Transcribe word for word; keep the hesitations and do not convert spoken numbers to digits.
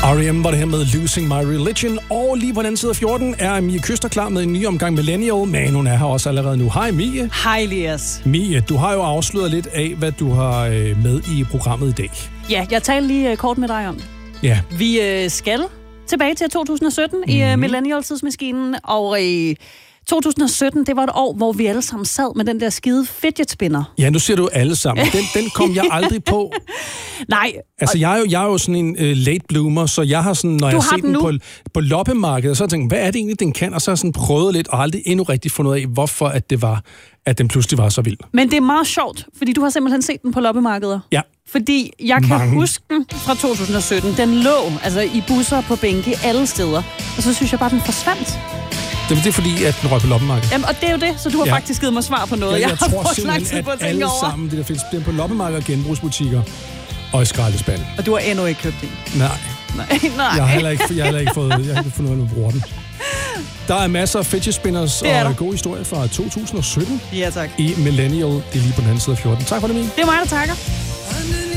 R E M var det her med Losing My Religion, og lige på den anden side af fjorten er Mie Kyster klar med en ny omgang Millennial, men hun er her også allerede nu. Hej Mie. Hej Elias. Mie, du har jo afsløret lidt af, hvad du har med i programmet i dag. Ja, jeg talte lige kort med dig om det. Ja. Vi øh, skal tilbage til to tusind og sytten mm-hmm. i uh, Millennial-tidsmaskinen, og i to tusind og sytten, det var et år, hvor vi alle sammen sad med den der skide fidget spinner. Ja, nu siger du alle sammen. Den, den kom jeg aldrig på. Nej. Altså, jeg er jo, jeg er jo sådan en uh, late bloomer, så jeg har sådan, når du jeg har set den, den på, på loppemarkedet, så har jeg tænkt, hvad er det egentlig, den kan? Og så har jeg sådan prøvet lidt, og aldrig endnu rigtig fundet ud af, hvorfor at det var, at den pludselig var så vild. Men det er meget sjovt, fordi du har simpelthen set den på loppemarkeder. Ja. Fordi jeg kan Mange. huske den fra to tusind og sytten. Den lå altså i busser, på bænke, alle steder. Og så synes jeg bare, den forsvandt. Det, det er fordi, at den røg på loppemarkedet. Jamen, og det er jo det, så du har ja. faktisk givet mig svar på noget. Ja, jeg, jeg jeg har tror brugt lang tid på at tænke alle over. sammen, det der findes den på loppemarkeder, genbrugsbutikker og i skraldespanden. Og du har endnu ikke købt den? Nej. Nej, nej. Jeg har heller ikke, jeg har heller ikke fået, jeg har ikke fundet ud af, at bruger den. Der er masser af fidget spinners og god historie fra to tusind og sytten ja, tak. i Millennial. Det er lige på den anden side af fjorten. Tak for det, Mie. Det er mig, der takker.